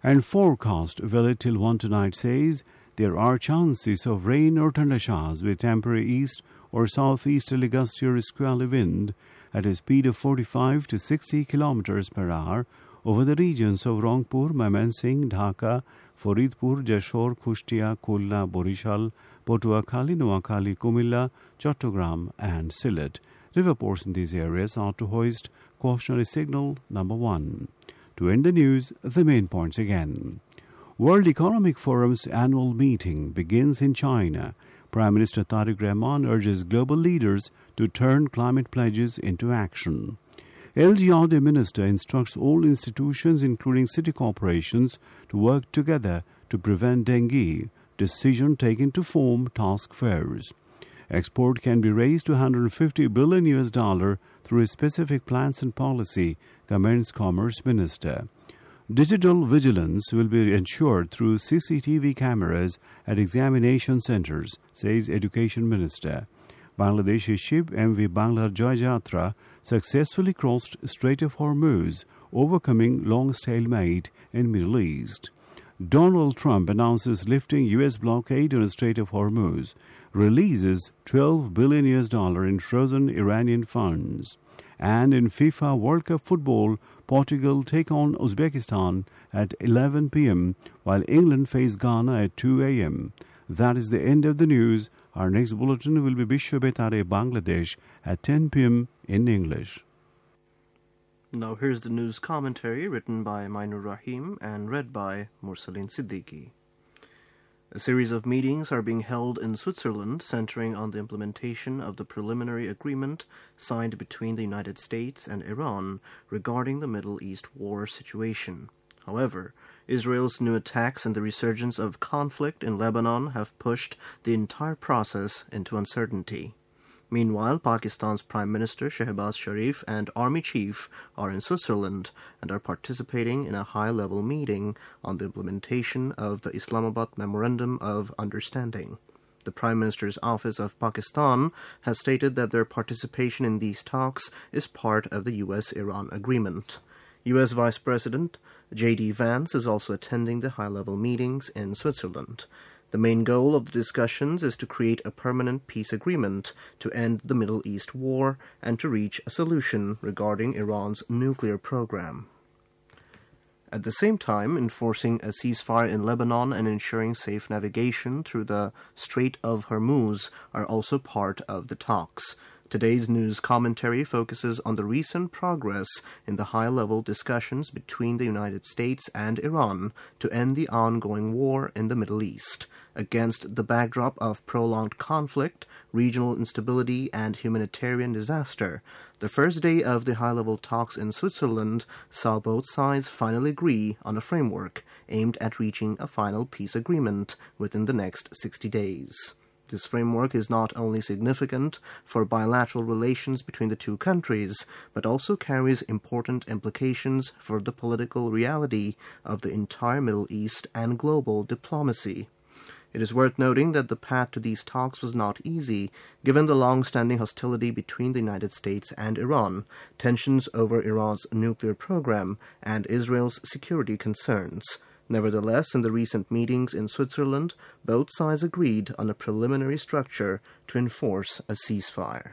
And forecast valid till 1 tonight says there are chances of rain or thunder showers with temporary east or southeasterly gusty or squally wind at a speed of 45 to 60 kilometers per hour over the regions of Rangpur, Mymensingh, Dhaka, Faridpur, Jashore, Kushtia, Kulla, Borishal, Potuakhali, Noakhali, Kumilla, Chattogram and Sylhet. River ports in these areas are to hoist cautionary signal number 1. To end the news, the main points again. World Economic Forum's annual meeting begins in China. Prime Minister Tariq Rahman urges global leaders to turn climate pledges into action. LGRD Minister instructs all institutions, including city corporations, to work together to prevent dengue. Decision taken to form task force. Export can be raised to $150 billion through specific plans and policy, comments Commerce Minister. Digital vigilance will be ensured through CCTV cameras at examination centers, says Education Minister. Bangladeshi ship MV Bangla Joy Jatra successfully crossed Strait of Hormuz, overcoming long stalemate in Middle East. Donald Trump announces lifting U.S. blockade on the Strait of Hormuz, releases $12 billion in frozen Iranian funds. And in FIFA World Cup football, Portugal take on Uzbekistan at 11 p.m., while England face Ghana at 2 a.m. That is the end of the news. Our next bulletin will be Bisho Betare Bangladesh at 10 p.m. in English. Now here's the news commentary written by Mainur Rahim and read by Mursaleen Siddiqui. A series of meetings are being held in Switzerland centering on the implementation of the preliminary agreement signed between the United States and Iran regarding the Middle East war situation. However, Israel's new attacks and the resurgence of conflict in Lebanon have pushed the entire process into uncertainty. Meanwhile, Pakistan's Prime Minister Shehbaz Sharif and Army Chief are in Switzerland and are participating in a high-level meeting on the implementation of the Islamabad Memorandum of Understanding. The Prime Minister's Office of Pakistan has stated that their participation in these talks is part of the U.S.-Iran agreement. U.S. Vice President J.D. Vance is also attending the high-level meetings in Switzerland. The main goal of the discussions is to create a permanent peace agreement to end the Middle East war and to reach a solution regarding Iran's nuclear program. At the same time, enforcing a ceasefire in Lebanon and ensuring safe navigation through the Strait of Hormuz are also part of the talks. Today's news commentary focuses on the recent progress in the high-level discussions between the United States and Iran to end the ongoing war in the Middle East. Against the backdrop of prolonged conflict, regional instability, and humanitarian disaster, the first day of the high-level talks in Switzerland saw both sides finally agree on a framework aimed at reaching a final peace agreement within the next 60 days. This framework is not only significant for bilateral relations between the two countries, but also carries important implications for the political reality of the entire Middle East and global diplomacy. It is worth noting that the path to these talks was not easy, given the long-standing hostility between the United States and Iran, tensions over Iran's nuclear program, and Israel's security concerns. Nevertheless, in the recent meetings in Switzerland, both sides agreed on a preliminary structure to enforce a ceasefire.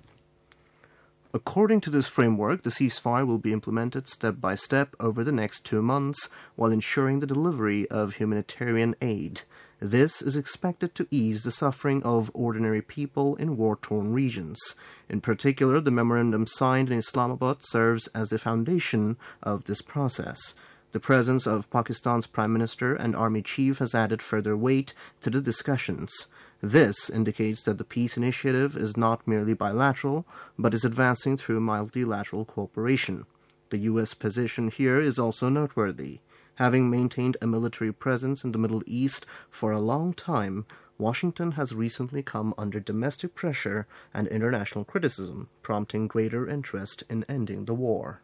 According to this framework, the ceasefire will be implemented step by step over the next 2 months while ensuring the delivery of humanitarian aid. This is expected to ease the suffering of ordinary people in war-torn regions. In particular, the memorandum signed in Islamabad serves as the foundation of this process. The presence of Pakistan's Prime Minister and Army Chief has added further weight to the discussions. This indicates that the peace initiative is not merely bilateral, but is advancing through multilateral cooperation. The U.S. position here is also noteworthy. Having maintained a military presence in the Middle East for a long time, Washington has recently come under domestic pressure and international criticism, prompting greater interest in ending the war.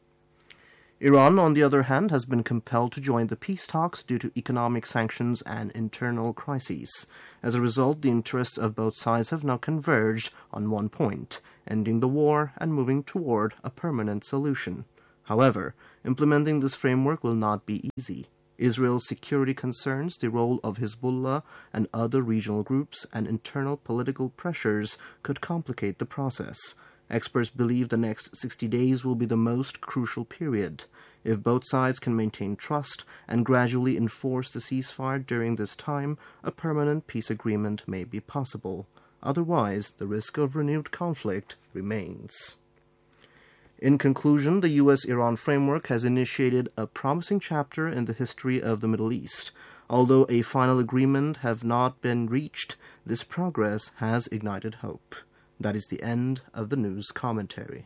Iran, on the other hand, has been compelled to join the peace talks due to economic sanctions and internal crises. As a result, the interests of both sides have now converged on one point, ending the war and moving toward a permanent solution. However, implementing this framework will not be easy. Israel's security concerns, the role of Hezbollah and other regional groups, and internal political pressures could complicate the process. Experts believe the next 60 days will be the most crucial period. If both sides can maintain trust and gradually enforce the ceasefire during this time, a permanent peace agreement may be possible. Otherwise, the risk of renewed conflict remains. In conclusion, the U.S.-Iran framework has initiated a promising chapter in the history of the Middle East. Although a final agreement have not been reached, this progress has ignited hope. That is the end of the news commentary.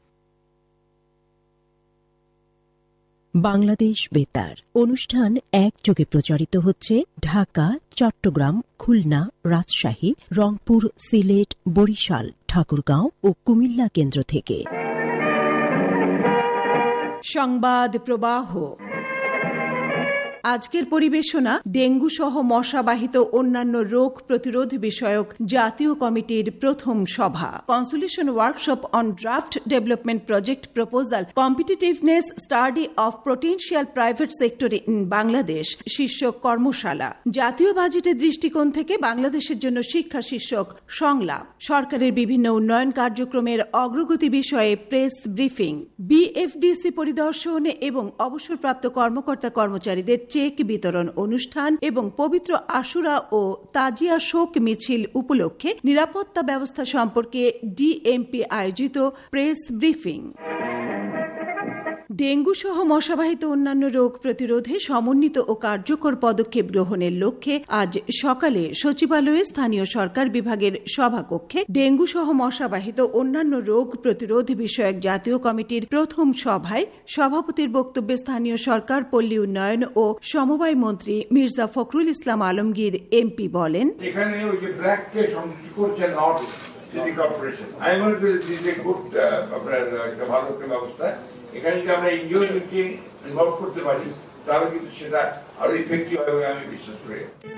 Bangladesh বেতার অনুষ্ঠান একযোগে প্রচারিত হচ্ছে ঢাকা, চট্টগ্রাম, খুলনা, রাজশাহী, রংপুর, সিলেট, বরিশাল, ঠাকুরগাঁও ও কুমিল্লা কেন্দ্র থেকে। সংবাদ প্রবাহ। আজকের পরিবেশনা ডেঙ্গু সহ মশাবাহিত অন্যান্য রোগ প্রতিরোধ বিষয়ক জাতীয় কমিটির প্রথম সভা। Consolation workshop on draft development project proposal competitiveness study of potential private sector in Bangladesh শীর্ষক কর্মশালা। জাতীয় বাজেটের দৃষ্টিকোণ থেকে বাংলাদেশের জন্য শিক্ষা শীর্ষক সংলাপ। সরকারের বিভিন্ন উন্নয়ন কার্যক্রমের অগ্রগতি বিষয়ে প্রেস ব্রিফিং। বিএফডিসি পরিদর্শন এবং অবসরপ্রাপ্ত কর্মকর্তা কর্মচারীদের চেক বিতরণ অনুষ্ঠান এবং পবিত্র আশুরা ও তাজিয়া শোক মিছিল উপলক্ষে নিরাপত্তা ব্যবস্থা সম্পর্কে ডিএমপি আয়োজিত প্রেস ব্রিফিং। ডেঙ্গু সহ মশাবাহিত অন্যান্য রোগ প্রতিরোধে সমন্বিত ও কার্যকর পদক্ষেপ গ্রহণের লক্ষ্যে আজ সকালে সচিবালয়ে স্থানীয় সরকার বিভাগের সভাকক্ষে ডেঙ্গু সহ মশাবাহিত অন্যান্য রোগ প্রতিরোধ বিষয়ক জাতীয় কমিটির প্রথম সভায় সভাপতির বক্তব্যে স্থানীয় সরকার, পল্লী উন্নয়ন ও সমবায় মন্ত্রী মির্জা ফখরুল ইসলাম আলমগীর এমপি বলেন, এখানে ওই যে ব্ল্যাককে সংযুক্ত করছে নর্থ সিটি কর্পোরেশন, আমি মনে করি যে গুড আপনার একটা ভালো একটা ব্যবস্থা। এখানে যদি আমরা এনজিওকে ইনভলভ করতে পারি তাহলে কিন্তু সেটা আরো ইফেক্টিভ হবে আমি বিশ্বাস করি।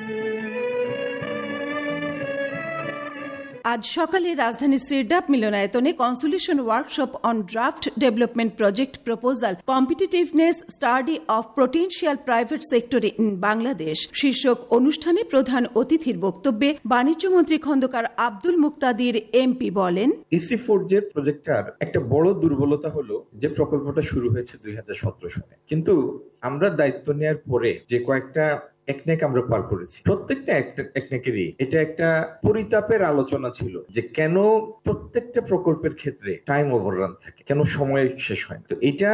আজ সকালে রাজধানীর সিরডাপ মিলনায়তনে consolation workshop on draft development project proposal competitiveness study of potential private sector in Bangladesh শীর্ষক অনুষ্ঠানে প্রধান অতিথির বক্তব্যে বাণিজ্যমন্ত্রী খন্দকার আব্দুল মুক্তাদির এমপি বলেন, ইসি4জের প্রজেক্টটার একটা বড় দুর্বলতা হলো যে প্রকল্পটা শুরু হয়েছে 2017 সালে, কিন্তু আমরা দায়িত্ব নেওয়ার পরে যে কয়েকটা একনেক আমরা পার করেছি, প্রত্যেকটা একনেকেরই এটা একটা পরিতাপের আলোচনা ছিল যে কেন প্রত্যেকটা প্রকল্পের ক্ষেত্রে টাইম ওভাররান থাকে, কেন সময় শেষ হয়। তো এটা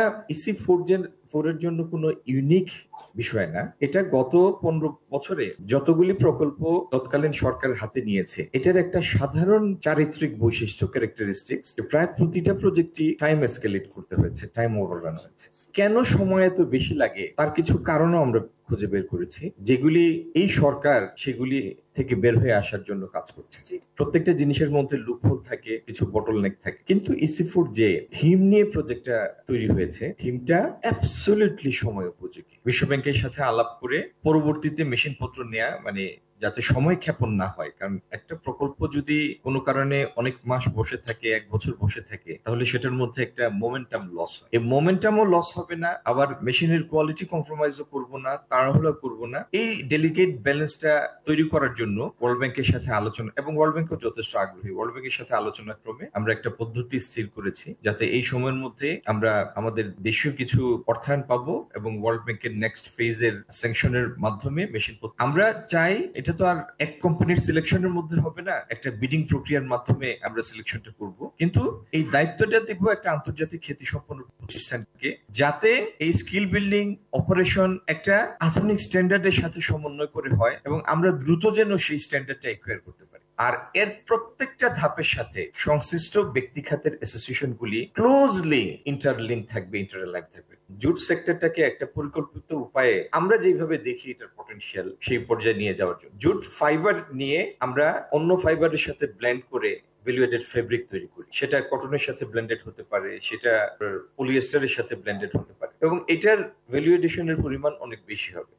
ইসি4 জন্য কোনো ইউনিক বিষয় না, এটা গত 15 বছরে যতগুলি প্রকল্প তৎকালীন সরকার হাতে নিয়েছে এটার একটা সাধারণ চারিত্রিক বৈশিষ্ট্য, ক্যারেক্টারিস্টিক্স, প্রায় প্রতিটা প্রজেক্টই টাইম এসকেলেট করতে হয়েছে, টাইম ওভাররান হয়েছে। কেন সময় এত বেশি লাগে তার কিছু কারণও আমরা খুঁজে বের করেছি, যেগুলি এই সরকার সেগুলি থেকে বের হয়ে আসার জন্য কাজ করছে। প্রত্যেকটা জিনিসের মধ্যে লুপহোল থাকে, কিছু বটলনেক থাকে, কিন্তু ইসি4 যে থিম নিয়ে প্রজেক্টটা তৈরি হয়েছে, থিমটা অ্যাবসলিউটলি সময় উপযোগী। বিশ্ব ব্যাংকের সাথে আলাপ করে পরবর্তীতে মেশিনপত্র নেওয়া, মানে যাতে সময় ক্ষেপণ না হয়, কারণ একটা প্রকল্প যদি কোনো কারণে অনেক মাস বসে থাকে, 1 বছর বসে থাকে, তাহলে সেটার মধ্যে একটা মোমেন্টাম লস হয়। এই মোমেন্টামও লস হবে না, আবার মেশিনের কোয়ালিটি কম্প্রোমাইজও করবো না, তাড়াহুড়া করবো না। এই ডেলিকেট ব্যালেন্সটা তৈরি করার জন্য ওয়ার্ল্ড ব্যাংকের সাথে আলোচনা, এবং ওয়ার্ল্ড ব্যাংকও যথেষ্ট আগ্রহী, ওয়ার্ল্ড ব্যাংকের সাথে আলোচনা ক্রমে আমরা একটা পদ্ধতি স্থির করেছি যাতে এই সময়ের মধ্যে আমরা আমাদের দেশীয় কিছু অর্থায়ন পাবো এবং ওয়ার্ল্ড ব্যাংকের নেক্সট ফেজের স্যাংশনের মাধ্যমে মেশিন আমরা চাই। এটা তো আর এক কোম্পানির সিলেকশনের মধ্যে হবে না, একটা বিডিং প্রক্রিয়ার মাধ্যমে আমরা সিলেকশনটা করব, কিন্তু এই দায়িত্বটা দিব একটা আন্তর্জাতিক খ্যাতিসম্পন্ন প্রতিষ্ঠানকে, যাতে এই স্কিল বিল্ডিং অপারেশন একটা আধুনিক স্ট্যান্ডার্ডের সাথে সমন্বয় করে হয় এবং আমরা দ্রুত যেন সেই স্ট্যান্ডার্ডটা অ্যাকুয়ার করতে পারি। আর এর প্রত্যেকটা ধাপের সাথে সংশ্লিষ্ট ব্যক্তি খাতের অ্যাসোসিয়েশন গুলি ক্লোজলি ইন্টারলিঙ্ক থাকবে, ইন্টারলাইন থাকবে। জুট সেক্টরটাকে একটা পরিকল্পিত উপায়ে আমরা যেভাবে দেখি এটার পটেনশিয়াল সেই পর্যায়ে নিয়ে যাওয়ার জন্য জুট ফাইবার নিয়ে আমরা অন্য ফাইবারের সাথে ব্লেন্ড করে ভ্যালুয়েটেড ফেব্রিক তৈরি করি, সেটা কটনের সাথে ব্লেন্ডেড হতে পারে, সেটা পলিয়েস্টারের সাথে ব্লেন্ডেড হতে পারে, এবং এটার ভ্যালু এডিশনের পরিমাণ অনেক বেশি হবে।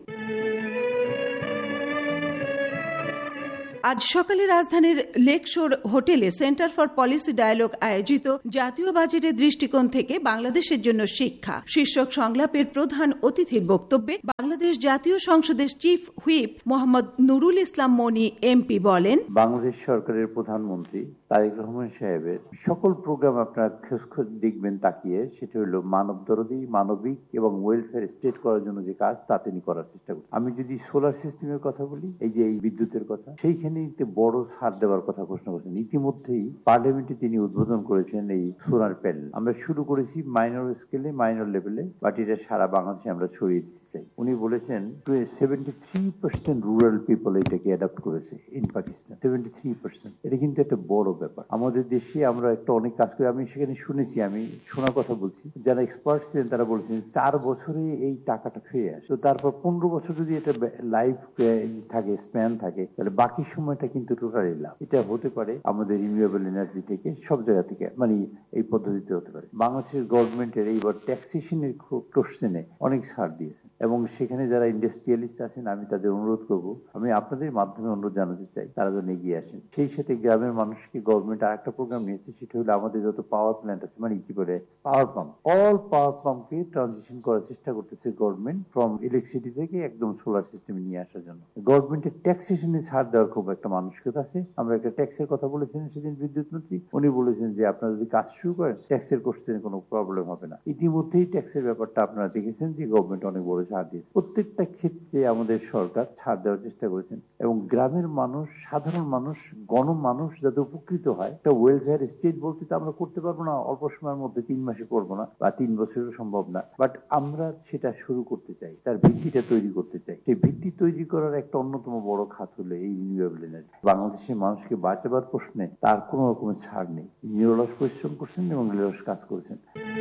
আজ সকালে রাজধানীর লেকশোর হোটেলে সেন্টার ফর পলিসি ডায়ালগ আয়োজিত জাতীয় বাজেটের দৃষ্টিকোণ থেকে বাংলাদেশের জন্য শিক্ষা শীর্ষক সংলাপের প্রধান অতিথির বক্তব্যে বাংলাদেশ বাংলাদেশ জাতীয় সংসদের চিফ হুইপ মোহাম্মদ নুরুল ইসলাম মনি এমপি বলেন, বাংলাদেশ সরকারের প্রধানমন্ত্রী তারেক রহমান সাহেবের সকল প্রোগ্রাম আপনারা খোঁজ দেখবেন তাকিয়ে, সেটা হলো মানবদরদী, মানবিক এবং ওয়েলফেয়ার স্টেট করার জন্য যে কাজ তা তিনি করার চেষ্টা করেন। আমি যদি সোলার সিস্টেমের কথা বলি, এই যে এই বিদ্যুতের কথা, সেইখানে বড় ছাড় দেওয়ার কথা ঘোষণা করেছেন। ইতিমধ্যেই পার্লামেন্টে তিনি উদ্বোধন করেছেন এই সোলার প্যানেল। আমরা শুরু করেছি মাইনর স্কেলে, মাইনর লেভেলে, বাট এটা সারা বাংলাদেশে আমরা ছড়িয়ে দিতে চাই। উনি বলেছেন 73% রুরাল পিপল এটাকে অ্যাডাপ্ট করেছে ইন পাকিস্তান। 73%, এটা কিন্তু একটা বড় ব্যাপার। আমাদের দেশে আমরা একটা অনেক কাজ করি। আমি সেখানে শুনেছি, আমি শোনার কথা বলছি, যারা এক্সপার্ট ছিলেন তারা বলেছেন 4 বছরে এই টাকাটা ফিরে আসে। তো তারপর 15 বছর যদি এটা লাইফ থাকে, স্প্যান থাকে, তাহলে বাকি সময়টা কিন্তু টোটালি লাভ। এটা হতে পারে আমাদের রিনিউয়েবল এনার্জি থেকে, সব জায়গা থেকে, মানে এই পদ্ধতিতে হতে পারে। বাংলাদেশের গভর্নমেন্টের এইবার ট্যাক্সেশনের কোশ্চেনে অনেক ছাড় দিয়েছে, এবং সেখানে যারা ইন্ডাস্ট্রিয়ালিস্ট আছেন আমি তাদের অনুরোধ করব, আমি আপনাদের মাধ্যমে অনুরোধ জানাতে চাই তারা যেন এগিয়ে আসেন। সেই সাথে গ্রামের মানুষকে গভর্নমেন্ট আর একটা প্রোগ্রাম নিয়েছে, সেটা হলো আমাদের যত পাওয়ার প্ল্যান্ট আছে, মানে কি বলে পাওয়ার পাম্প, অল পাওয়ার পাম্পকে ট্রানজিশন করার চেষ্টা করতেছে গভর্নমেন্ট, ফ্রম ইলেকট্রিসিটি থেকে একদম সোলার সিস্টেমে নিয়ে আসার জন্য। গভর্নমেন্টের ট্যাক্সেশনে ছাড় দেওয়ার খুব একটা মানসিকতা আছে। আমরা একটা ট্যাক্সের কথা বলেছিলেন সেদিন বিদ্যুৎ মন্ত্রী, উনি বলেছেন যে আপনারা যদি কাজ শুরু করেন ট্যাক্সের কোশ্চেনে কোনো প্রবলেম হবে না। ইতিমধ্যেই ট্যাক্সের ব্যাপারটা আপনারা দেখেছেন যে গভর্নমেন্ট অনেক বড় ছাড় দিয়েছে। প্রত্যেকটা ক্ষেত্রে আমাদের সরকার ছাড় দেওয়ার চেষ্টা করেছেন, এবং গ্রামের মানুষ, সাধারণ মানুষ, গণমানুষ যাতে উপকৃত হয়। একটা ওয়েলফেয়ার স্টেট বলতে তো আমরা করতে পারবো না অল্প সময়ের মধ্যে, 3 মাসে করবো না, বা 3 বছরেও সম্ভব না, বাট আমরা সেটা শুরু করতে চাই, তার ভিত্তিটা তৈরি করতে চাই। সেই ভিত্তি তৈরি করার একটা অন্যতম বড় খাত হলো এই রিনিউয়েবল এনার্জি। বাংলাদেশের মানুষকে বাঁচাবার প্রশ্নে তার কোনো রকমের ছাড় নেই। নিরলস পরিশ্রম করছেন এবং নিরলস কাজ করেছেন।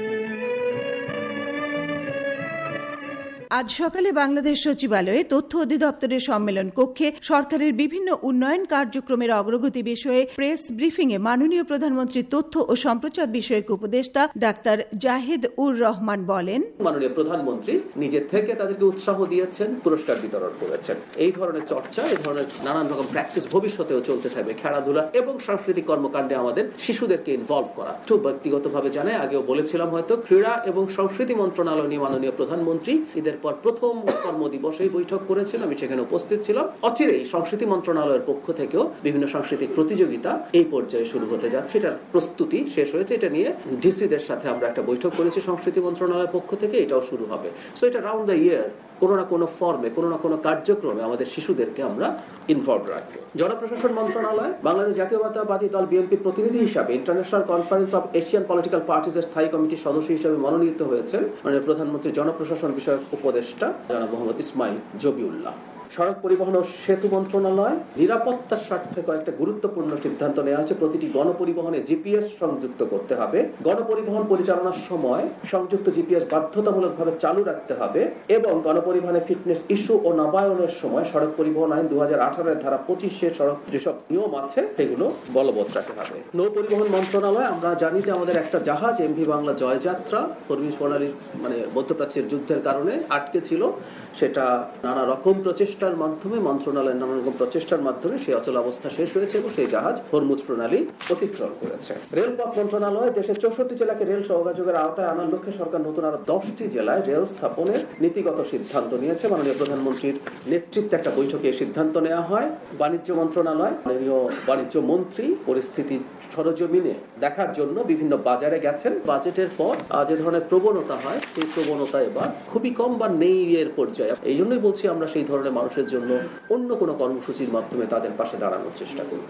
আজ সকালে বাংলাদেশ সচিবালয়ে তথ্য অধিদপ্তরের সম্মেলন কক্ষে সরকারের বিভিন্ন উন্নয়ন কার্যক্রমের অগ্রগতি বিষয়ে প্রেস ব্রিফিংয়ে মাননীয় প্রধানমন্ত্রীর তথ্য ও সম্প্রচার বিষয়ক উপদেষ্টা ডাক্তার জাহেদ উর রহমান বলেন, মাননীয় প্রধানমন্ত্রী নিজের থেকে তাদেরকে উৎসাহ দিয়েছেন, পুরস্কার বিতরণ করেছেন। এই ধরনের চর্চা, এই ধরনের নানান রকম প্র্যাকটিস ভবিষ্যতেও চলতে থাকবে। খেলাধুলা এবং সাংস্কৃতিক কর্মকাণ্ডে আমাদের শিশুদেরকে ইনভলভ করা। একটু ব্যক্তিগতভাবে জানাই, আগেও বলেছিলাম হয়তো, ক্রীড়া এবং সংস্কৃতি মন্ত্রণালয় নিয়ে মাননীয় প্রধানমন্ত্রী ঈদের পর প্রথম কর্মদিবসেই বৈঠক করেছিল, আমি সেখানে উপস্থিত ছিলাম। অচিরেই সংস্কৃতি মন্ত্রণালয়ের পক্ষ থেকেও বিভিন্ন সাংস্কৃতিক প্রতিযোগিতা এই পর্যায়ে শুরু হতে যাচ্ছে। এটার প্রস্তুতি শেষ হয়েছে। এটা নিয়ে ডিসিদের সাথে আমরা একটা বৈঠক করেছি সংস্কৃতি মন্ত্রণালয়ের পক্ষ থেকে, এটাও শুরু হবে। সো এটা রাউন্ড দ্য ইয়ার কোনো না কোনো ফর্মে, কোনো না কোনো কার্যক্রমে আমাদের শিশুদেরকে আমরা ইনভলভ রাখবো। জনপ্রশাসন মন্ত্রণালয় বাংলাদেশ জাতীয়তাবাদী দল বিএনপির প্রতিনিধি হিসাবে international conference of Asian political পার্টিজের স্থায়ী কমিটির সদস্য হিসেবে মনোনীত হয়েছেন মাননীয় প্রধানমন্ত্রী জনপ্রশাসন বিষয়ক উপদেষ্টা জনাব মোহাম্মদ ইসমাইল জবিউল্লাহ। সড়ক পরিবহন ও সেতু মন্ত্রণালয় নিরাপত্তার স্বার্থে কয়েকটা গুরুত্বপূর্ণ সিদ্ধান্ত নেওয়া হয়েছে। প্রতিটি গণপরিবহনে জিপিএস সংযুক্ত করতে হবে। গণপরিবহন পরিচালনার সময় সংযুক্ত জিপিএস বাধ্যতামূলকভাবে চালু রাখতে হবে, এবং গণপরিবহনে ফিটনেস ইস্যু ও নবায়নের সময় সড়ক পরিবহন আইন 2018 ধারা 25 সড়ক যেসব নিয়ম আছে সেগুলো বলবৎ রাখতে হবে। নৌ পরিবহন মন্ত্রণালয়, আমরা জানি যে আমাদের একটা জাহাজ এমভি বাংলা জয়যাত্রা হরমুজ প্রণালীর মধ্যপ্রাচ্যের যুদ্ধের কারণে আটকে ছিল। সেটা নানা রকম প্রচেষ্টার মাধ্যমে, মন্ত্রণালয়ের নানা রকম প্রচেষ্টার মাধ্যমে সেই অচল অবস্থা শেষ হয়েছে এবং সেই জাহাজ হরমুজ প্রণালী অতিক্রম করেছে। রেলপথ মন্ত্রণালয় দেশের 64 জেলাকে রেল যোগাযোগের আওতায় আনার লক্ষ্যে সরকার নতুন আরো 10টি জেলায় রেল স্থাপনের নীতিগত সিদ্ধান্ত নিয়েছে। মাননীয় প্রধানমন্ত্রীর নেতৃত্বে একটা বৈঠকে সিদ্ধান্ত নেওয়া হয়। বাণিজ্য মন্ত্রণালয়, মাননীয় বাণিজ্য মন্ত্রী পরিস্থিতি সরজমিনে দেখার জন্য বিভিন্ন বাজারে গেছেন। বাজেটের পর যে ধরনের প্রবণতা হয়, সেই প্রবণতা এবার খুবই কম বা নেই এর পর্যায়ে। এই জন্যই বলছি আমরা সেই ধরনের মানুষের জন্য অন্য কোনো কর্মসূচির মাধ্যমে তাদের পাশে দাঁড়ানোর চেষ্টা করব।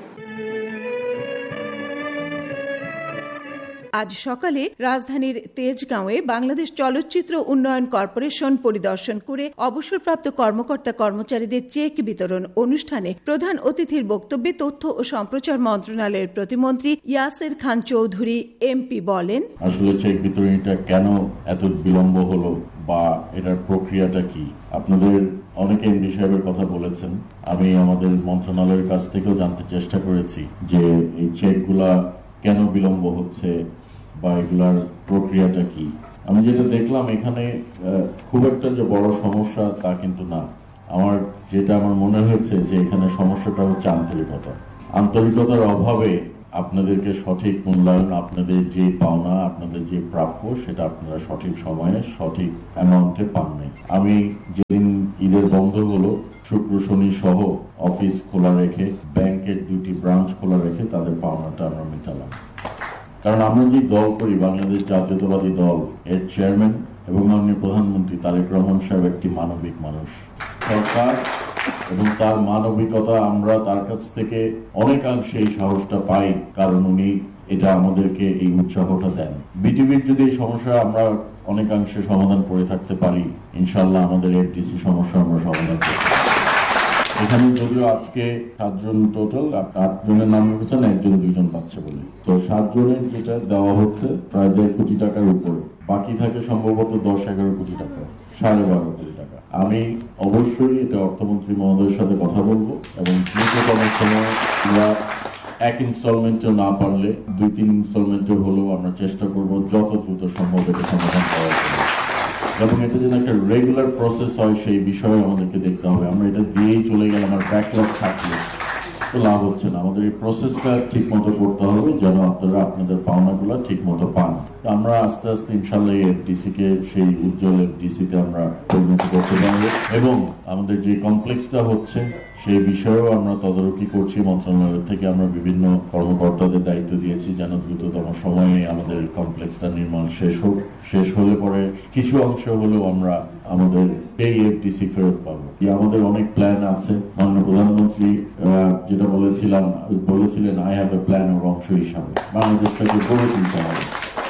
আজ সকালে রাজধানীর তেজগাঁওয়ে বাংলাদেশ চলচ্চিত্র উন্নয়ন কর্পোরেশন পরিদর্শন করে অবসরপ্রাপ্ত কর্মকর্তা কর্মচারীদের চেক বিতরণ অনুষ্ঠানে প্রধান অতিথির বক্তব্যে তথ্য ও সম্প্রচার মন্ত্রণালয়ের প্রতিমন্ত্রী ইয়াসের খান চৌধুরী এমপি বলেন, আসলে চেক বিতরণটা কেন এত বিলম্ব হলো বা এটার প্রক্রিয়াটা কি, আপনাদের অনেকে এমডি সাহেবের কথা বলেছেন। আমি আমাদের মন্ত্রণালয়ের কাছ থেকেও জানতে চেষ্টা করেছি যে এই চেকগুলা কেন বিলম্ব হচ্ছে বা এগুলার প্রক্রিয়াটা কি। আমি যেটা দেখলাম এখানে খুব একটা যে বড় সমস্যা তা কিন্তু না। আমার মনে হয়েছে যে এখানে সমস্যাটা হচ্ছে আন্তরিকতার অভাবে আপনাদেরকে সঠিক মূল্যায়ন, আপনাদের যে পাওনা, আপনাদের যে প্রাপ্য, সেটা আপনারা সঠিক সময়ে সঠিক অ্যামাউন্টে পাননি। আমি যেদিন ঈদের বন্ধ হলো, শুক্র শনি সহ অফিস খোলা রেখে, ব্যাংকের 2টি ব্রাঞ্চ খোলা রেখে তাদের পাওনাটা আমরা মেটালাম। কারণ আমরা যে দল করি, বাংলাদেশ জাতীয়তাবাদী দল, এর চেয়ারম্যান এবং মাননীয় প্রধানমন্ত্রী তারেক রহমান সাহেব একটি মানবিক মানুষ। সরকার এবং তার মানবিকতা, আমরা তার কাছ থেকে অনেকাংশে এই সাহসটা পাই, কারণ উনি এটা আমাদেরকে এই উৎসাহটা দেন। বিটিভির যদি এই সমস্যা আমরা অনেকাংশে সমাধান করে থাকতে পারি, ইনশাল্লাহ আমাদের এফডিসি সমস্যা আমরা সমাধান করতে পারি। এখানে যদিও আজকে 7 জন টোটাল, 8 জনের নাম রেখেছেন, 1 জন 2 জন পাচ্ছে বলে, তো 7 জনের যেটা দেওয়া হচ্ছে প্রায় 1.5 কোটি টাকার উপরে, বাকি থাকে সম্ভবত 10-11 কোটি টাকা, 12.5 কোটি টাকা। আমি অবশ্যই এটা অর্থমন্ত্রী মহোদয়ের সাথে কথা বলবো এবং দ্রুততম সময় আমরা 1 ইনস্টলমেন্টে না পারলে 2-3 ইনস্টলমেন্টে হলেও আমরা চেষ্টা করব যত দ্রুত সম্ভব এটা সমাধান করার জন্য, এবং এটা যেন একটা রেগুলার প্রসেস হয় সেই বিষয়ে আমাদেরকে দেখতে হবে। আমরা এটা দিয়েই চলে গেলে, আমার ব্যাকলগ থাকলে তো লাভ হচ্ছে না। আমাদের এই প্রসেসটা ঠিক মতো করতে হবে যেন আপনারা আপনাদের পাওনাগুলো ঠিক মতো পান। আমরা আস্তে আস্তে ইনশাল্লাহ এফডিসি কে সেই উজ্জ্বল এফডিসি তে আমরা পরিণত করতে পারবো, এবং আমাদের যে কমপ্লেক্সটা হচ্ছে সেই বিষয়েও আমরা তদারকি করছি। মন্ত্রণালয় থেকে আমরা বিভিন্ন কর্মকর্তাদের দায়িত্ব দিয়েছি যেন দ্রুততম সময়ে আমাদের কমপ্লেক্সটা নির্মাণ শেষ হোক। শেষ হলে পরে কিছু অংশ হলেও আমরা আমাদের এই এফডিসি ফেরত পাবো। আমাদের অনেক প্ল্যান আছে। মাননীয় প্রধানমন্ত্রী যেটা বলেছিলেন আই হ্যাভ এ প্ল্যান এর অংশ হিসাবে বাংলাদেশটাকে গড়ে তুলতে হবে।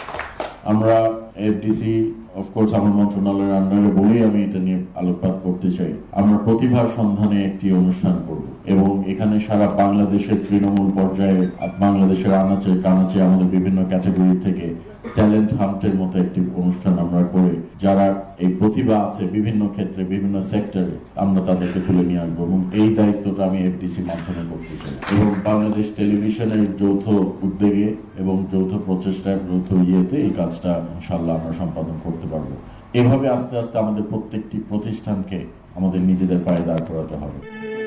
আমরা এফডিসি অফকোর্স আমার মন্ত্রণালয়ের আন্ডারে বলেই আমি এটা নিয়ে আলোকপাত করতে চাই। আমরা প্রতিভার সন্ধানে একটি অনুষ্ঠান করব এবং এখানে সারা বাংলাদেশের তৃণমূল পর্যায়ে, বাংলাদেশের আনাচে কানাচে আমাদের বিভিন্ন ক্যাটাগরি থেকে ট্যালেন্ট হান্টের মতো একটি অনুষ্ঠান আমরা করে যারা এই প্রতিভা আছে বিভিন্ন ক্ষেত্রে বিভিন্ন সেক্টরে আমরা তাদেরকে তুলে নিয়ে আসবো, এবং এই দায়িত্বটা আমি এফডিসি মাধ্যমে করতে চাই। এবং বাংলাদেশ টেলিভিশনের যৌথ উদ্যোগে এবং যৌথ প্রচেষ্টার যৌথ ইয়েতে এই কাজটা ইনশাল্লাহ আমরা সম্পাদন করতে পারবো। এভাবে আস্তে আস্তে আমাদের প্রত্যেকটি প্রতিষ্ঠানকে আমাদের নিজেদের পায়ে দাঁড় করাতে হবে।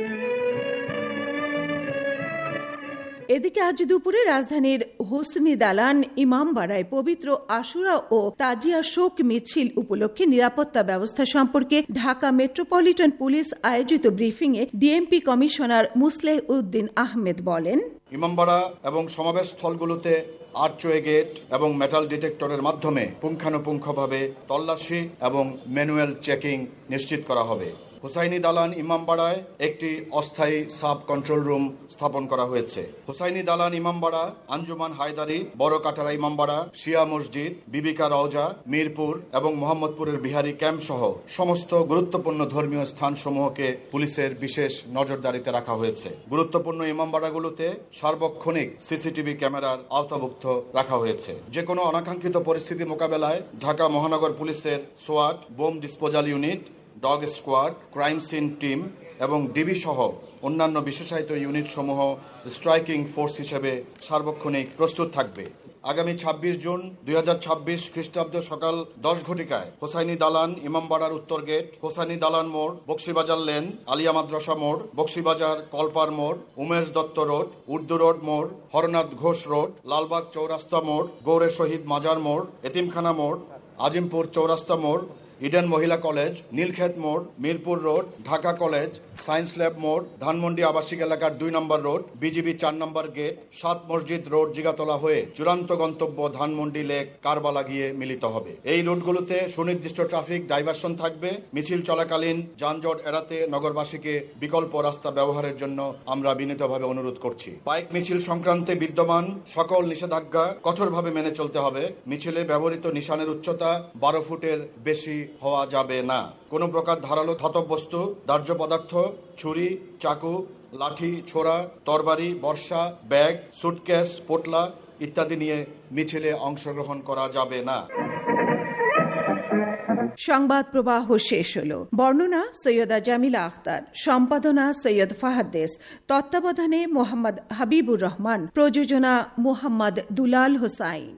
এদিকে আজ দুপুরে রাজধানীর হোসনি দালান ইমামবাড়ায় পবিত্র আশুরা ও তাজিয়া শোক মিছিল উপলক্ষে নিরাপত্তা ব্যবস্থা সম্পর্কে ঢাকা মেট্রোপলিটন পুলিশ আয়োজিত ব্রিফিংয়ে ডিএমপি কমিশনার মুসলেহ উদ্দিন আহমেদ বলেন, ইমামবাড়া এবং সমাবেশ স্থলগুলোতে আর্চওয়ে গেট এবং মেটাল ডিটেক্টরের মাধ্যমে পুঙ্খানুপুঙ্খভাবে তল্লাশি এবং ম্যানুয়াল চেকিং নিশ্চিত করা হবে। হুসাইনি দালান ইমামবাড়ায় একটি অস্থায়ী সাব কন্ট্রোল রুম স্থাপন করা হয়েছে। হুসাইনি দালান ইমামবাড়া, আঞ্জুমান হায়দারি, বড় কাটারা ইমামবাড়া, শিয়া মসজিদ, বিবিকা রওজা, মিরপুর এবং মোহাম্মদপুরের বিহারি ক্যাম্প সহ সমস্ত গুরুত্বপূর্ণ ধর্মীয় স্থানসমূহকে পুলিশের বিশেষ নজরদারিতে রাখা হয়েছে। গুরুত্বপূর্ণ ইমামবাড়াগুলোতে সার্বক্ষণিক সিসিটিভি ক্যামেরার আওতাভুক্ত রাখা হয়েছে। যে কোনো অনাকাঙ্ক্ষিত পরিস্থিতি মোকাবেলায় ঢাকা মহানগর পুলিশের সোয়াট, bomb disposal unit, dog squad, crime scene team এবং ডিবি সহ অন্যান্য বিশেষায়িত ইউনিট সমূহ স্ট্রাইকিং ফোর্স হিসেবে সার্বক্ষণিক প্রস্তুত থাকবে। আগামী 26 জুন 2026 খ্রিস্টাব্দ সকাল 10 ঘটিকায় হোসাইনি দালান ইমামবাড়ার উত্তর গেট, হোসাইনি দালান মোড়, বক্সিবাজার লেন, আলিয়া মাদ্রাসা মোড়, বক্সিবাজার কলপার মোড়, উমেশ দত্ত রোড, উর্দু রোড মোড়, হরনাথ ঘোষ রোড, লালবাগ চৌরাস্তা মোড়, গৌরে শহীদ মাজার মোড়, এতিমখানা মোড়, আজিমপুর চৌরাস্তা মোড়, ইডেন মহিলা কলেজ, নীলক্ষেত মোড়, Mirpur road, Dhaka college, science lab মোড়, ধানমন্ডি আবাসিক এলাকার 2 নম্বর রোড, বিজিবি 4 নম্বর গেট, 7 মসজিদ রোড জিগাতলা হয়ে চূড়ান্ত গন্তব্য ধানমন্ডি লেক কারবালা গিয়ে মিলিত হবে। এই রুটগুলোতে সুনির্দিষ্ট ট্রাফিক ডাইভারশন থাকবে। মিছিল চলাকালীন যানজট এড়াতে নগরবাসীকে বিকল্প রাস্তা ব্যবহারের জন্য আমরা বিনীতভাবে অনুরোধ করছি। বাইক মিছিল সংক্রান্তে বিদ্যমান সকল নিষেধাজ্ঞা কঠোরভাবে মেনে চলতে হবে। মিছিলে ব্যবহৃত নিশানের উচ্চতা 12 ফুটের বেশি হওয়া যাবে না। কোন প্রকার ধারালো ধাতব বস্তু, দাহ্য পদার্থ, ছুরি, চাকু, লাঠি, ছোরা, তরবারি, বর্ষা, ব্যাগ, সুটকেস, পোটলা ইত্যাদি নিয়ে মিছিলে অংশগ্রহণ করা যাবে না। সংবাদ প্রবাহ শেষ হল। বর্ণনা সৈয়দা জামিলা আখতার, সম্পাদনা সৈয়দ ফাহাদ্দেস, তত্ত্বাবধানে মোহাম্মদ হাবিবুর রহমান, প্রযোজনা মোহাম্মদ দুলাল হোসাইন।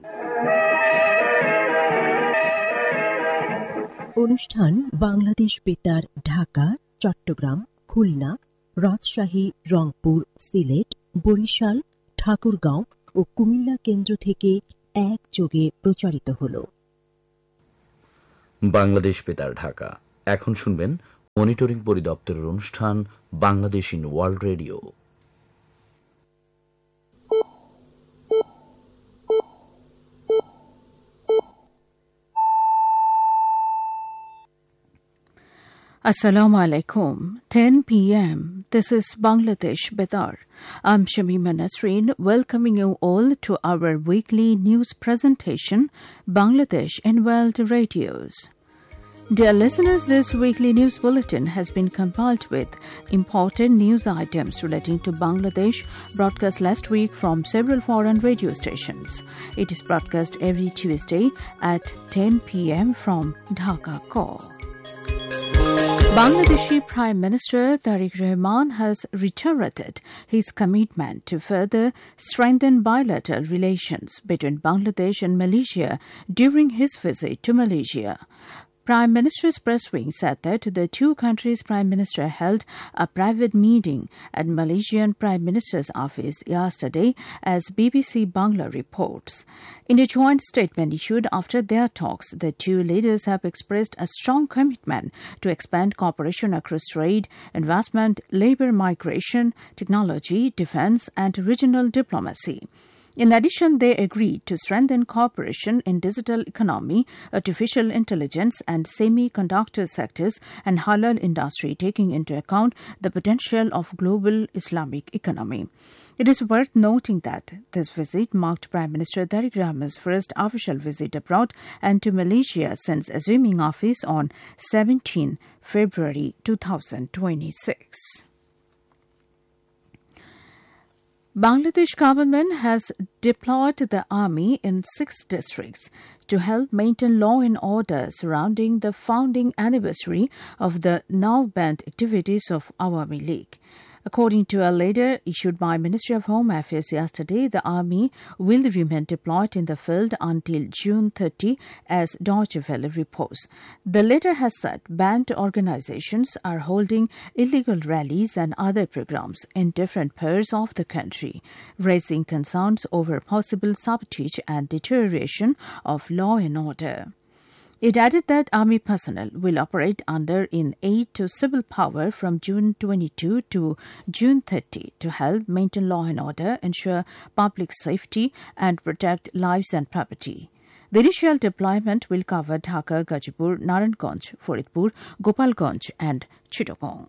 অনুষ্ঠান বাংলাদেশ বেতার, ঢাকা, চট্টগ্রাম, খুলনা, রাজশাহী, রংপুর, সিলেট, বরিশাল, ঠাকুরগাঁও ও কুমিল্লা কেন্দ্র থেকে একযোগে প্রচারিত হল। বাংলাদেশ বেতার ঢাকা। এখন শুনবেন মনিটরিং পরিদপ্তরের অনুষ্ঠান Bangladesh in world radio. Assalamu alaikum. 10 p.m. This is Bangladesh Betar. I'm Shamima Nasreen, welcoming you all to our weekly news presentation, Bangladesh in World Radios. Dear listeners, this weekly news bulletin has been compiled with important news items relating to Bangladesh, broadcast last week from several foreign radio stations. It is broadcast every Tuesday at 10 p.m. from Dhaka Call. Bangladeshi Prime Minister Tariq Rahman has reiterated his commitment to further strengthen bilateral relations between Bangladesh and Malaysia during his visit to Malaysia. Prime Minister's press wing said that the two countries' Prime Minister held a private meeting at Malaysian Prime Minister's office yesterday, as BBC Bangla reports. In a joint statement issued after their talks, the two leaders have expressed a strong commitment to expand cooperation across trade, investment, labour migration, technology, defence and regional diplomacy. In addition, they agreed to strengthen cooperation in digital economy, artificial intelligence and semiconductor sectors and halal industry, taking into account the potential of global Islamic economy. It is worth noting that this visit marked Prime Minister Tariq Rahman's first official visit abroad and to Malaysia since assuming office on 17 February 2026. Bangladesh government has deployed the army in 6 districts to help maintain law and order surrounding the founding anniversary of the now banned activities of Awami League. According to a letter issued by Ministry of Home Affairs yesterday, the army will remain deployed in the field until June 30, as Deutsche Welle reports. The letter has said banned organizations are holding illegal rallies and other programs in different parts of the country, raising concerns over possible sabotage and deterioration of law and order. It added that army personnel will operate under in aid to civil power from June 22 to June 30 to help maintain law and order, ensure public safety, and protect lives and property. The initial deployment will cover Dhaka, Gazipur, Naranganj, Faridpur, Gopalganj, and Chittagong.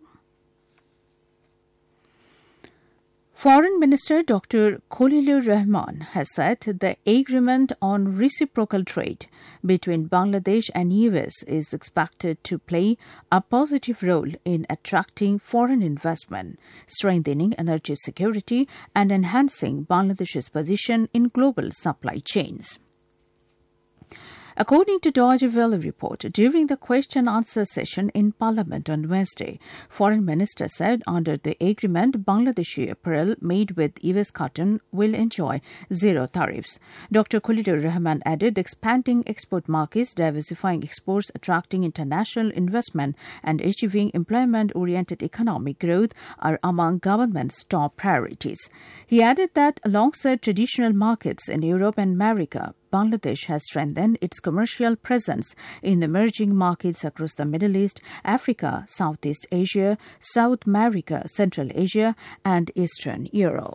Foreign Minister Dr. Khalilur Rahman has said the agreement on reciprocal trade between Bangladesh and US is expected to play a positive role in attracting foreign investment, strengthening energy security, and enhancing Bangladesh's position in global supply chains. According to Deutsche Welle report, during the question-answer session in Parliament on Wednesday, Foreign Minister said under the agreement, Bangladeshi apparel made with US cotton will enjoy zero tariffs. Dr. Khalilur Rahman added expanding export markets, diversifying exports, attracting international investment, and achieving employment-oriented economic growth are among government's top priorities. He added that alongside traditional markets in Europe and America, Bangladesh has strengthened its commercial presence in emerging markets across the Middle East, Africa, Southeast Asia, South America, Central Asia, and Eastern Europe.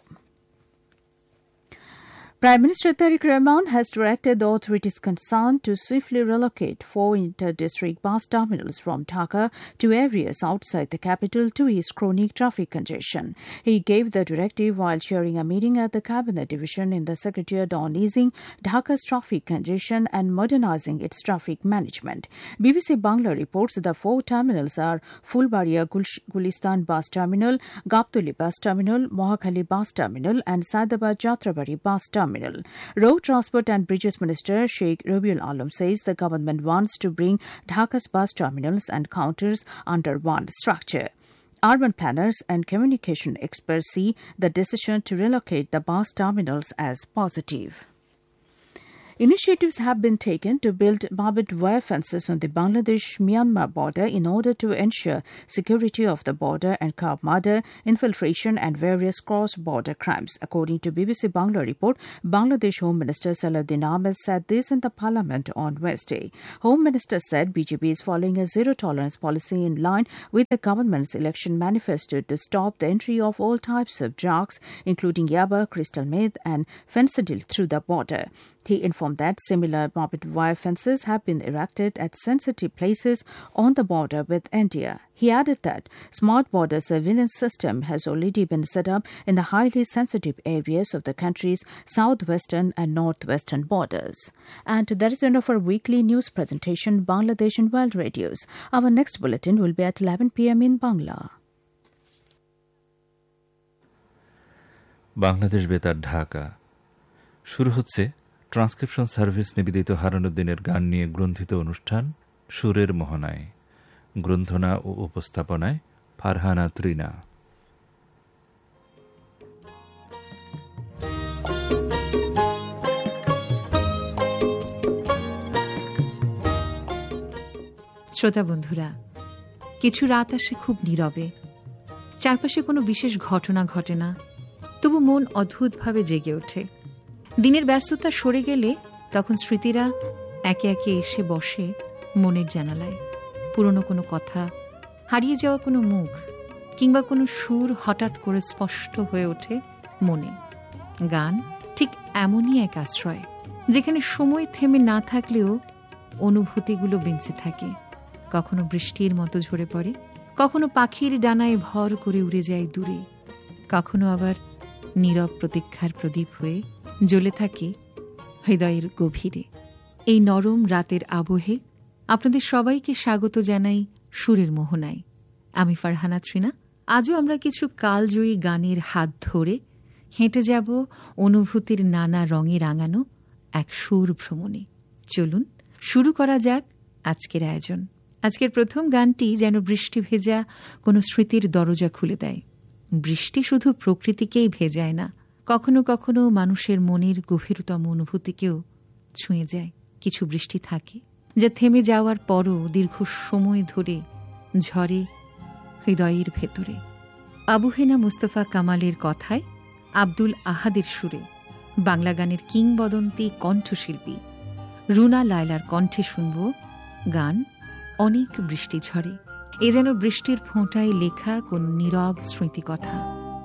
Prime Minister Tariq Rahman has directed the authorities concerned to swiftly relocate 4 inter-district bus terminals from Dhaka to areas outside the capital to ease chronic traffic congestion. He gave the directive while chairing a meeting at the Cabinet Division in the Secretariat on easing Dhaka's traffic congestion and modernizing its traffic management. BBC Bangla reports the 4 terminals are Fulbaria Gulistan Bus Terminal, Gaptuli Bus Terminal, Mohakhali Bus Terminal, and Saidabad Jatrabari Bus Terminal. Road Transport and Bridges Minister Sheikh Rabiul Alam says the government wants to bring Dhaka's bus terminals and counters under one structure. Urban planners and communication experts see the decision to relocate the bus terminals as positive. Initiatives have been taken to build barbed wire fences on the Bangladesh-Myanmar border in order to ensure security of the border and curb murder, infiltration and various cross-border crimes. According to BBC Bangla report, Bangladesh Home Minister Salahuddin Ahmed said this in the Parliament on Wednesday. Home Minister said BJP is following a zero-tolerance policy in line with the government's election manifesto to stop the entry of all types of drugs, including yaba, crystal meth and fentanyl through the border. He informed that similar barbed wire fences have been erected at sensitive places on the border with India. He added that smart border surveillance system has already been set up in the highly sensitive areas of the country's southwestern and northwestern borders. And that is the end of our weekly news presentation, Bangladesh in World Radios. Our next bulletin will be at 11 p.m. in Bangla. Bangladesh বেতার ঢাকা শুরু হচ্ছে transcription service নিবেদিত হারানুদ্দিনের গান নিয়ে গ্রন্থিত অনুষ্ঠান সুরের মোহনায়। গ্রন্থনা ও উপস্থাপনায় ফারহানা ত্রিনা। শ্রোতা বন্ধুরা, কিছু রাত আসে খুব নীরবে, চারপাশে কোনো বিশেষ ঘটনা ঘটে না, তবু মন অদ্ভুতভাবে জেগে ওঠে। দিনের ব্যস্ততা সরে গেলে তখন স্মৃতিরা একে একে এসে বসে মনের জানালায়। পুরনো কোনো কথা, হারিয়ে যাওয়া কোনো মুখ কিংবা কোনো সুর হঠাৎ করে স্পষ্ট হয়ে ওঠে মনে। গান ঠিক এমনই এক আশ্রয়, যেখানে সময় থেমে না থাকলেও অনুভূতিগুলো বেঁচে থাকে। কখনো বৃষ্টির মতো ঝরে পড়ে, কখনো পাখির ডানায় ভর করে উড়ে যায় দূরে, কখনো আবার নীরব প্রতীক্ষার প্রদীপ হয়ে জ্বলে থাকে হৃদয়ের গভীরে। এই নরম রাতের আবহে আপনাদের সবাইকে স্বাগত জানাই সুরের মোহনায়। আমি ফারহানা ত্রিনা। আজও আমরা কিছু কালজয়ী গানের হাত ধরে হেঁটে যাব অনুভূতির নানা রঙে রাঙানো এক সুর ভ্রমণে। চলুন শুরু করা যাক আজকের আয়োজন। আজকের প্রথম গানটি যেন বৃষ্টি ভেজা কোনো স্মৃতির দরজা খুলে দেয়। বৃষ্টি শুধু প্রকৃতিকেই ভেজায় না, কখনো কখনো মানুষের মনের গভীরতম অনুভূতিকেও ছুঁয়ে যায়। কিছু বৃষ্টি থাকে যা থেমে যাওয়ার পরও দীর্ঘ সময় ধরে ঝরে হৃদয়ের ভেতরে। আবুহেনা মুস্তফা কামালের কথায়, আব্দুল আহাদের সুরে বাংলা গানের কিংবদন্তি কণ্ঠশিল্পী রুনা লায়লার কণ্ঠে শুনব গান অনেক বৃষ্টি ঝরে। এ যেন বৃষ্টির ফোঁটায় লেখা কোন নীরব স্মৃতিকথা।